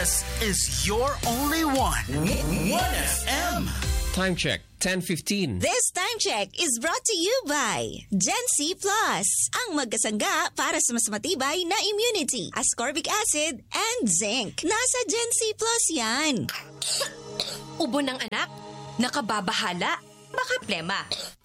This is your only one. 1FM. Time check, 10:15. This time check is brought to you by Gen C Plus, ang magkasangga para sa mas matibay na immunity, ascorbic acid and zinc. Nasa Gen C Plus yan. Ubo ng anak, nakababahala, baka plema.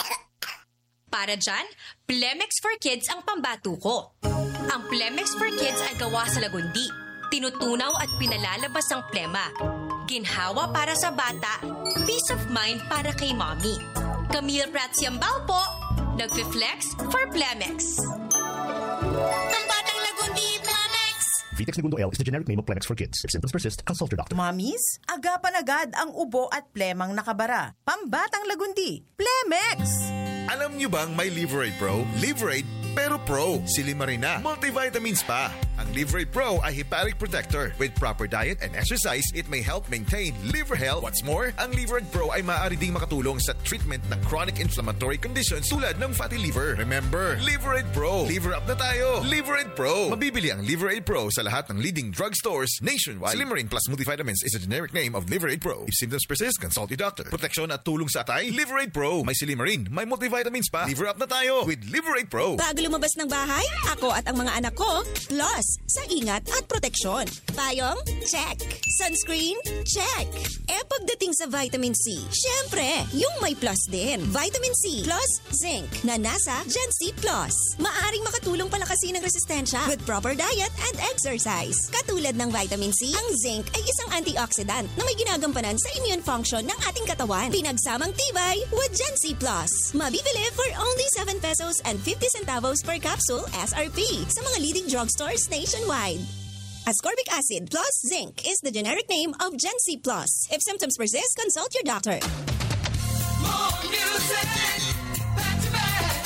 Para dyan, Plemex for Kids ang pambato ko. Ang Plemex for Kids ay gawa sa lagundi. Tinutunaw at pinalalabas ang plema. Ginhawa para sa bata, peace of mind para kay mommy. Camille Pratsiambal po, nagfi-flex for Plemex. Pambatang lagundi, Plemex! Vitex Segundo L is the generic name of Plemex for kids. If symptoms persist, consult your doctor. Mommies, agapan agad ang ubo at plemang nakabara. Pambatang lagundi, Plemex! Alam nyo bang may Liverade Pro? Liverade, pero Pro. Silimarin na. Multivitamins pa. Ang Liverade Pro ay hepatic protector. With proper diet and exercise, it may help maintain liver health. What's more, ang Liverade Pro ay maaari ding makatulong sa treatment ng chronic inflammatory conditions tulad ng fatty liver. Remember, Liverade Pro. Liver up na tayo. Liverade Pro. Mabibili ang Liverade Pro sa lahat ng leading drugstores nationwide. Silimarin plus multivitamins is a generic name of Liverade Pro. If symptoms persist, consult your doctor. Proteksyon at tulong sa atay, Liverade Pro. May Silimarin, may multivitamins pa. Liver up na tayo with Liverade Pro. Bago lumabas ng bahay, ako at ang mga anak ko, plus sa ingat at proteksyon. Payong? Check. Sunscreen? Check. Pagdating sa vitamin C, syempre, yung may plus din. Vitamin C plus zinc na nasa Gen C Plus. Maaring makatulong palakasin ang resistensya with proper diet and exercise. Katulad ng vitamin C, ang zinc ay isang antioxidant na may ginagampanan sa immune function ng ating katawan. Pinagsamang tibay with Gen C Plus. Mabibili for only 7 pesos and 50 centavos per capsule SRP sa mga leading drugstores nationwide. Ascorbic acid plus zinc is the generic name of Gen C Plus. If symptoms persist, consult your doctor. More music. Back to back.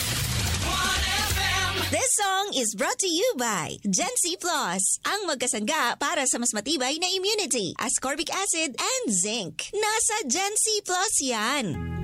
1FM. This song is brought to you by Gen C Plus, ang magkasangga para sa mas matibay na immunity, ascorbic acid and zinc. Nasa Gen C Plus yan.